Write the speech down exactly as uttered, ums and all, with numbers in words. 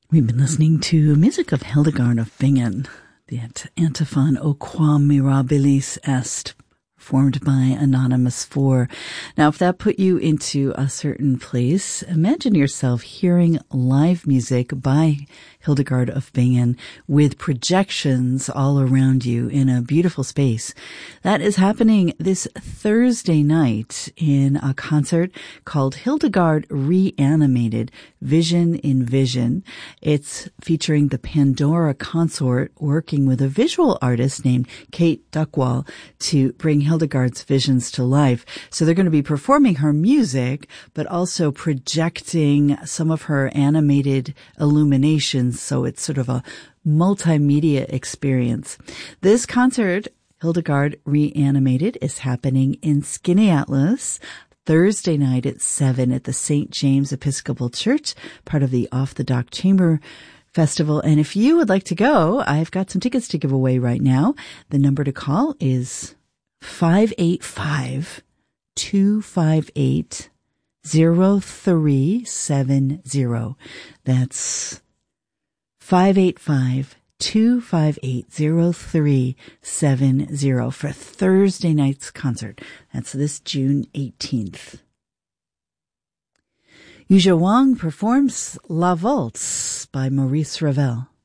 We've been listening to music of Hildegard of Bingen, the antiphon O quam mirabilis est, performed by Anonymous four. Now, if that put you into a certain place, imagine yourself hearing live music by Hildegard of Bingen with projections all around you in a beautiful space. That is happening this Thursday night in a concert called Hildegard Reanimated, Vision in Vision. It's featuring the Pandora Consort working with a visual artist named Kate Duckwall to bring Hildegard's visions to life. So they're going to be performing her music, but also projecting some of her animated illuminations. So it's sort of a multimedia experience. This concert, Hildegard Reanimated, is happening in Skinny Atlas Thursday night at seven at the Saint James Episcopal Church, part of the Off the Dock Chamber Festival. And if you would like to go, I've got some tickets to give away right now. The number to call is five eight five, two five eight, zero three seven zero. That's five eight five, two five eight, zero three seven zero for Thursday night's concert. That's this June eighteenth. Yuzha Wang performs La Valse by Maurice Ravel.